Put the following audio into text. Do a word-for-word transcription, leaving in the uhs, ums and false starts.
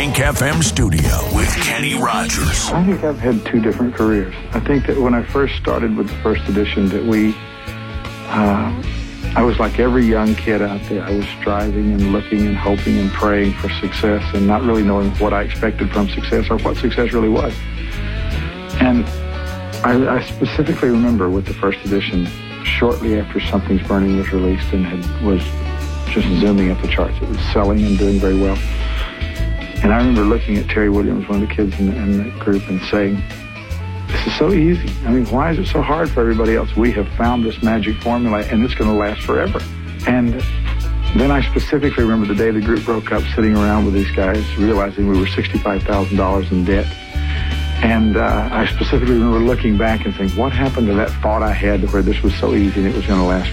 Kink F M studio with Kenny Rogers. I think I've had two different careers. I think that when I first started with the first edition that we, uh, I was like every young kid out there. I was striving and looking and hoping and praying for success and not really knowing what I expected from success or what success really was. And I, I specifically remember with the first edition, shortly after Something's Burning was released and had, was just zooming up the charts. It was selling and doing very well. And I remember looking at Terry Williams, one of the kids in, in the group, and saying, this is so easy. I mean, why is it so hard for everybody else? We have found this magic formula, and it's going to last forever. And then I specifically remember the day the group broke up, sitting around with these guys, realizing we were sixty-five thousand dollars in debt. And uh, I specifically remember looking back and saying, what happened to that thought I had where this was so easy and it was going to last